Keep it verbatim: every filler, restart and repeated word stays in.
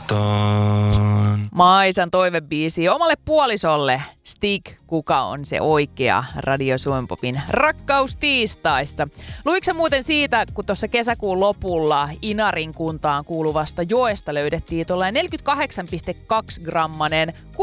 unohdetaan. Maisan toivebiisi omalle puolisolle. Stig, kuka on se oikea Radio Suomen Popin rakkaustiistaissa. Luitko muuten siitä, kun tuossa kesäkuun lopulla Inarin kuntaan kuuluvasta joesta löydettiin tuollainen neljäkymmentäkahdeksan pilkku kaksi grammanen